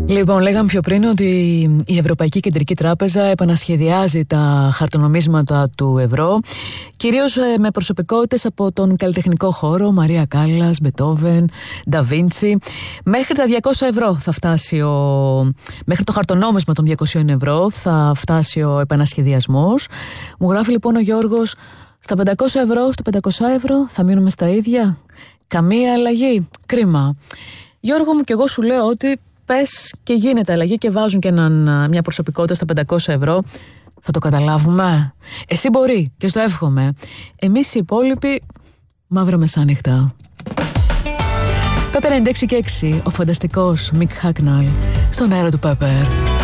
Λοιπόν, λέγαμε πιο πριν ότι η Ευρωπαϊκή Κεντρική Τράπεζα επανασχεδιάζει τα χαρτονομίσματα του ευρώ, κυρίως με προσωπικότητες από τον καλλιτεχνικό χώρο, Μαρία Κάλλας, Μπετόβεν, Ντα Βίντσι. Μέχρι τα 200 ευρώ θα φτάσει μέχρι το χαρτονόμισμα των 200 ευρώ θα φτάσει ο επανασχεδιασμός. Μου γράφει λοιπόν ο Γιώργος, στα 500 ευρώ, στα 500 ευρώ θα μείνουμε στα ίδια? Καμία αλλαγή? Κρίμα. Γιώργο μου, και εγώ σου λέω ότι πες και γίνεται αλλαγή και βάζουν και μια προσωπικότητα στα 500 ευρώ. Θα το καταλάβουμε. Εσύ μπορεί και στο εύχομαι. Εμείς οι υπόλοιποι μαύρα μεσάνυχτα. Πέπερ 96 και 6, ο φανταστικός Μικ Χάκναλ στον αέρα του Πέπερ.